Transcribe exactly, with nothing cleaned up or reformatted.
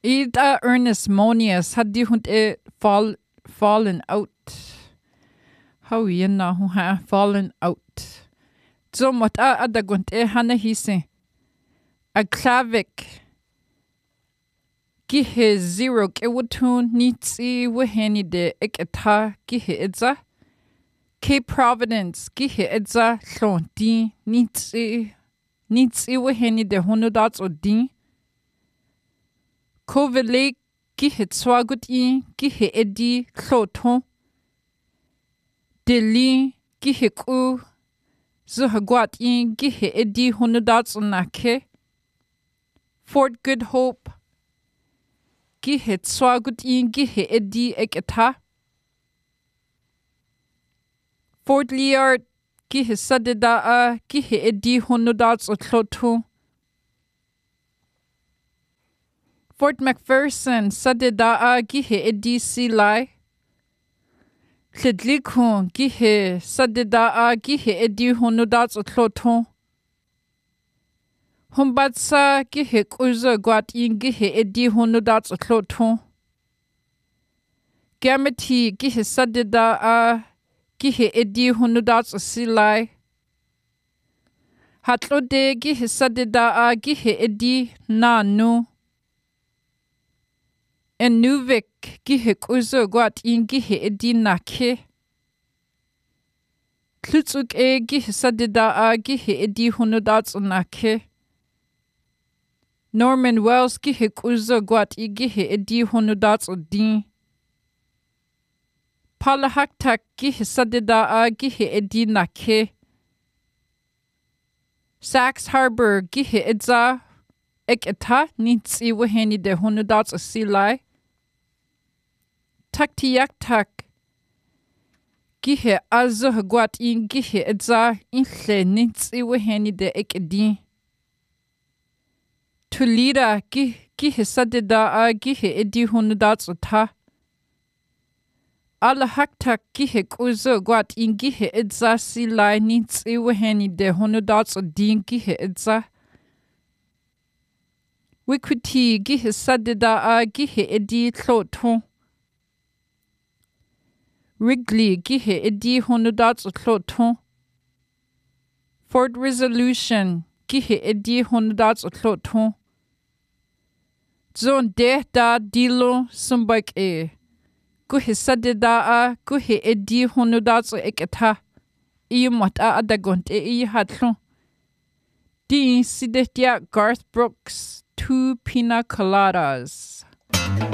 Ida Ernest Monius had die hund e fall, fallen out. How you know who ha fallen out. So mat a adagunt e hana hise. A clavik. Gihe zero kewatun nitsi waheni de eketa gihe idza. Cape Providence gihe idza hlonti nitsi nitsi waheni de honudats o din. Kovele gihe tswagut i gihe edi hloton. Deli gihe ku zuhagwat i gihe edi honudats o nake. Fort Good Hope. Gihe tswagut i gihe edi eketa. Fort Liard gihe sadeda gihe edi honudats o hloton. Fort McPherson sadeda gihe edi silai. Hlidlikun gihe sadeda gihe edi honudats o hloton. Humbatsa gihe kuzo gwat in gihe edi honudats o hloton. Gamati gihe sadeda gihe edi honudats o silai. Hatlode gihe sadeda gihe edi nanu. Enuvik gihe kuzo gwat in gihe edi nake. Klutsuk e gihe sadeda gihe edi honudats o nake. Norman Wells gihe kuzo gwat i gihe edi honudats o din. Palahaktak gihe sadeda gihe edi nake. Sachs Harbor gihe idza eketa nitsi waheni de honudats o silai. Taktiaktak gihe azo gwat in gihe idza inhle nitsi waheni de ekedi. Tulida gihe sadeda gihe edi honudats o ta. Alahaktak gihe kuzo gwat in gihe idza silai nitsi waheni de honudats o din gihe idza. Wikwiti gihe sadeda gihe edi hloton. Wrigley gihe edi honudats o hloton. Fort Resolution gihe edi honudats o hloton. Zon deh da dilo sumbak e. Guhe sadeda guhe edi honudats o eketa. Iyo mata adagont e iyi hatlon. Di sidetia Garth Brooks, Two Pina Coladas.